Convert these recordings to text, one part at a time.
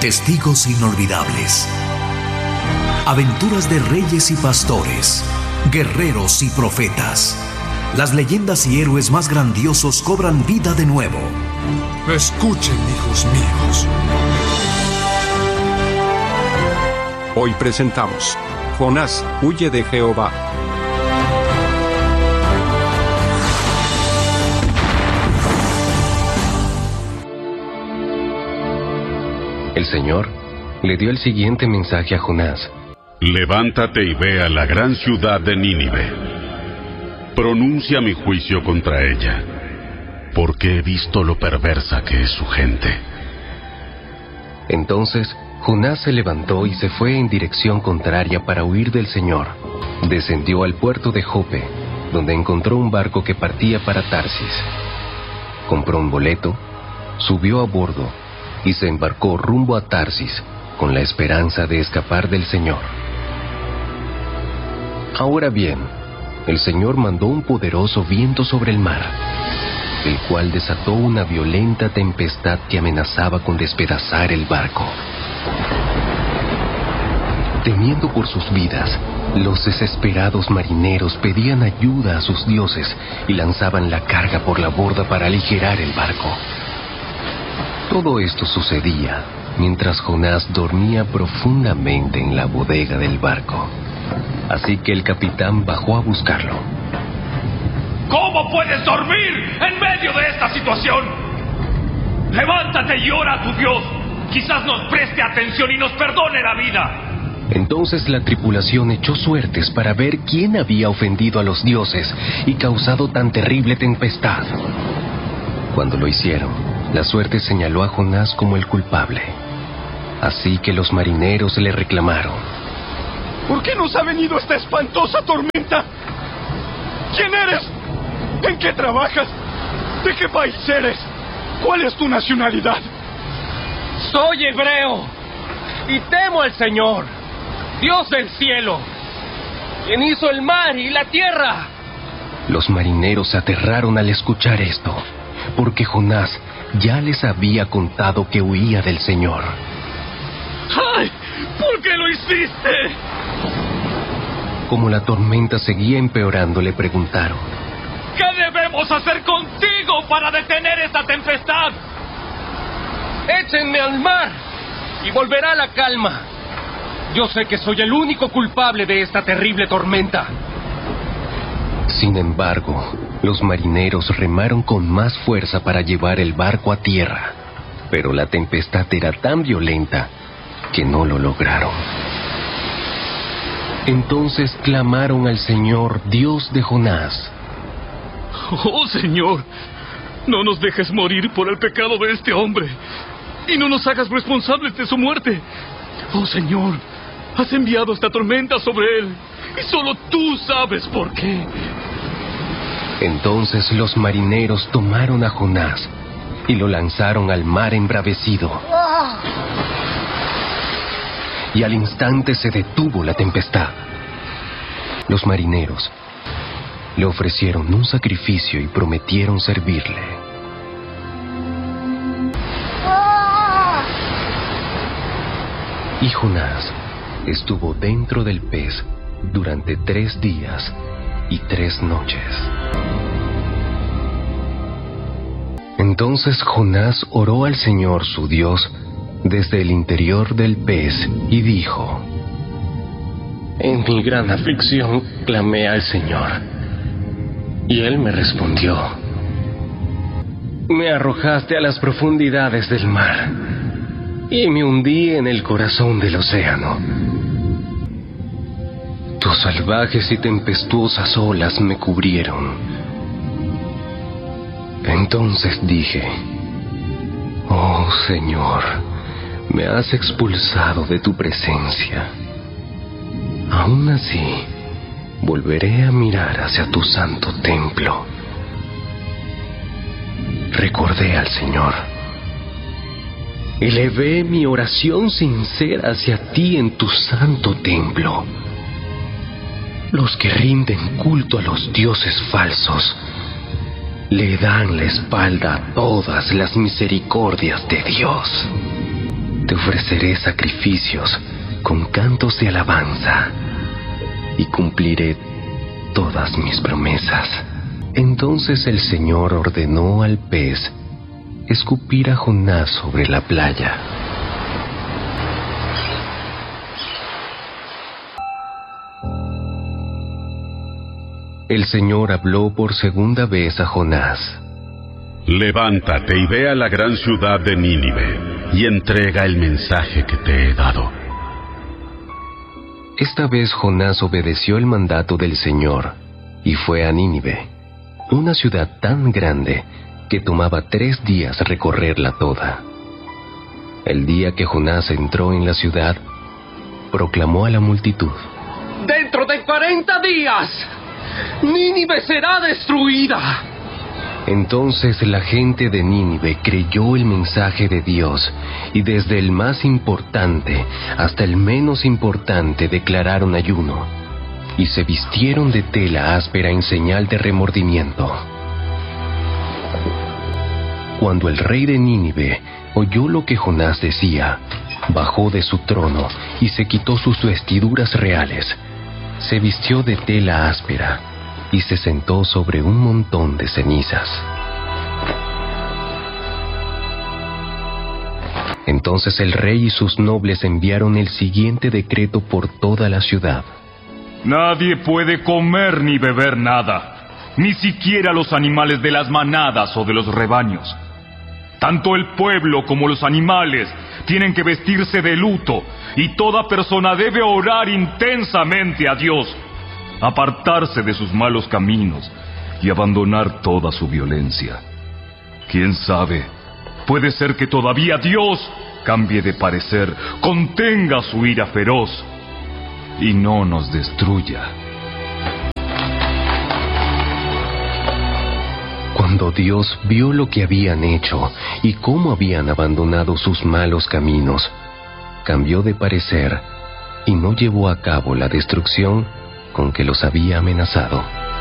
Testigos inolvidables. Aventuras de reyes y pastores, guerreros y profetas. Las leyendas y héroes más grandiosos cobran vida de nuevo. Escuchen, hijos míos. Hoy presentamos Jonás huye de Jehová. El Señor le dio el siguiente mensaje a Jonás. Levántate y ve a la gran ciudad de Nínive. Pronuncia mi juicio contra ella, porque he visto lo perversa que es su gente. Entonces Jonás se levantó y se fue en dirección contraria para huir del Señor. Descendió al puerto de Jope, donde encontró un barco que partía para Tarsis. Compró un boleto, subió a bordo y se embarcó rumbo a Tarsis con la esperanza de escapar del Señor. Ahora bien, el Señor mandó un poderoso viento sobre el mar, el cual desató una violenta tempestad que amenazaba con despedazar el barco. Temiendo por sus vidas, los desesperados marineros pedían ayuda a sus dioses y lanzaban la carga por la borda para aligerar el barco. Todo esto sucedía mientras Jonás dormía profundamente en la bodega del barco. Así que el capitán bajó a buscarlo. ¿Cómo puedes dormir en medio de esta situación? Levántate y ora a tu Dios. Quizás nos preste atención y nos perdone la vida. Entonces la tripulación echó suertes para ver quién había ofendido a los dioses y causado tan terrible tempestad. Cuando lo hicieron, la suerte señaló a Jonás como el culpable. Así que los marineros le reclamaron. ¿Por qué nos ha venido esta espantosa tormenta? ¿Quién eres? ¿En qué trabajas? ¿De qué país eres? ¿Cuál es tu nacionalidad? Soy hebreo y temo al Señor, Dios del cielo, quien hizo el mar y la tierra. Los marineros se aterraron al escuchar esto, porque Jonás ya les había contado que huía del Señor. ¡Ay! ¿Por qué lo hiciste? Como la tormenta seguía empeorando, le preguntaron. ¿Qué debemos hacer contigo para detener esta tempestad? Échenme al mar y volverá la calma. Yo sé que soy el único culpable de esta terrible tormenta. Sin embargo, los marineros remaron con más fuerza para llevar el barco a tierra, pero la tempestad era tan violenta que no lo lograron. Entonces clamaron al Señor, Dios de Jonás. Oh Señor, no nos dejes morir por el pecado de este hombre y no nos hagas responsables de su muerte. Oh Señor, has enviado esta tormenta sobre él y solo tú sabes por qué. Entonces los marineros tomaron a Jonás y lo lanzaron al mar embravecido. Y al instante se detuvo la tempestad. Los marineros le ofrecieron un sacrificio y prometieron servirle. Y Jonás estuvo dentro del pez durante 3 días y 3 noches. Entonces Jonás oró al Señor su Dios desde el interior del pez y dijo: En mi gran aflicción clamé al Señor, y Él me respondió. Me arrojaste a las profundidades del mar, y me hundí en el corazón del océano. Tus salvajes y tempestuosas olas me cubrieron. Entonces dije: Oh Señor, me has expulsado de tu presencia. Aún así, volveré a mirar hacia tu santo templo. Recordé al Señor. Elevé mi oración sincera hacia ti en tu santo templo. Los que rinden culto a los dioses falsos le dan la espalda a todas las misericordias de Dios. te ofreceré sacrificios con cantos de alabanza y cumpliré todas mis promesas. Entonces el Señor ordenó al pez escupir a Jonás sobre la playa. El Señor habló por segunda vez a Jonás. Levántate y ve a la gran ciudad de Nínive y entrega el mensaje que te he dado. Esta vez Jonás obedeció el mandato del Señor y fue a Nínive, una ciudad tan grande que tomaba 3 días recorrerla toda. El día que Jonás entró en la ciudad, proclamó a la multitud: ¡Dentro de 40 días, Nínive será destruida! Entonces la gente de Nínive creyó el mensaje de Dios, y desde el más importante hasta el menos importante declararon ayuno, y se vistieron de tela áspera en señal de remordimiento. Cuando el rey de Nínive oyó lo que Jonás decía, bajó de su trono y se quitó sus vestiduras reales, se vistió de tela áspera y se sentó sobre un montón de cenizas. Entonces el rey y sus nobles enviaron el siguiente decreto por toda la ciudad: Nadie puede comer ni beber nada, ni siquiera los animales de las manadas o de los rebaños. Tanto el pueblo como los animales tienen que vestirse de luto, y toda persona debe orar intensamente a Dios, apartarse de sus malos caminos y abandonar toda su violencia. ¿Quién sabe? Puede ser que todavía Dios cambie de parecer, contenga su ira feroz y no nos destruya. Cuando Dios vio lo que habían hecho y cómo habían abandonado sus malos caminos, cambió de parecer y no llevó a cabo la destrucción con que los había amenazado.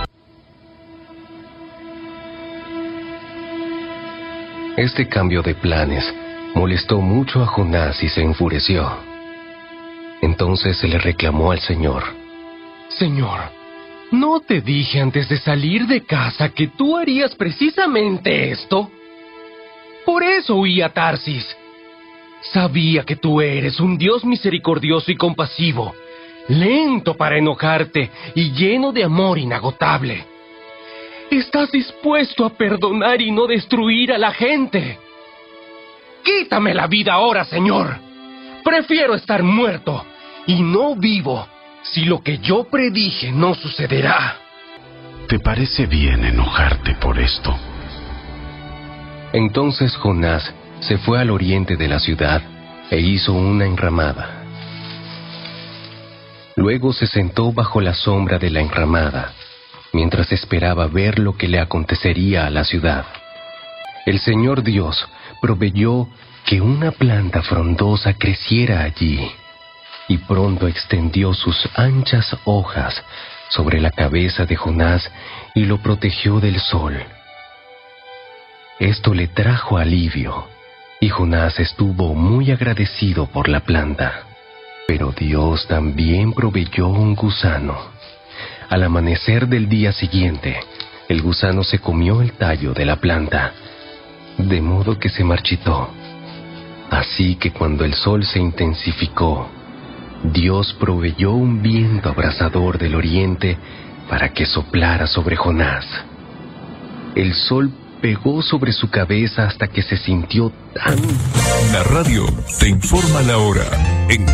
Este cambio de planes molestó mucho a Jonás y se enfureció. Entonces se le reclamó al Señor: Señor, ¿no te dije antes de salir de casa que tú harías precisamente esto? Por eso huí a Tarsis. Sabía que tú eres un Dios misericordioso y compasivo, lento para enojarte y lleno de amor inagotable. Estás dispuesto a perdonar y no destruir a la gente. Quítame la vida ahora, Señor. Prefiero estar muerto y no vivo si lo que yo predije no sucederá. ¿Te parece bien enojarte por esto? Entonces Jonás se fue al oriente de la ciudad e hizo una enramada. Luego se sentó bajo la sombra de la enramada, mientras esperaba ver lo que le acontecería a la ciudad. El Señor Dios proveyó que una planta frondosa creciera allí, y pronto extendió sus anchas hojas sobre la cabeza de Jonás y lo protegió del sol. Esto le trajo alivio, y Jonás estuvo muy agradecido por la planta. Pero Dios también proveyó un gusano. Al amanecer del día siguiente, el gusano se comió el tallo de la planta, de modo que se marchitó. Así que cuando el sol se intensificó, Dios proveyó un viento abrasador del oriente para que soplara sobre Jonás. El sol pegó sobre su cabeza hasta que se sintió tan... La radio te informa la hora en